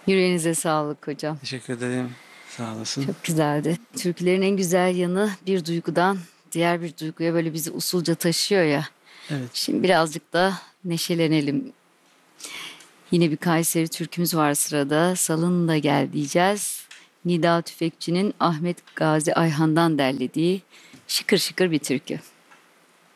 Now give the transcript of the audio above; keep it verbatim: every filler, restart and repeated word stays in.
Yüreğinize sağlık hocam. Teşekkür ederim. Sağ olasın. Çok güzeldi. Türkülerin en güzel yanı bir duygudan diğer bir duyguya böyle bizi usulca taşıyor ya. Evet. Şimdi birazcık da neşelenelim. Yine bir Kayseri türkümüz var sırada. Salın da gel diyeceğiz. Nida Tüfekçi'nin Ahmet Gazi Ayhan'dan derlediği şıkır şıkır bir türkü.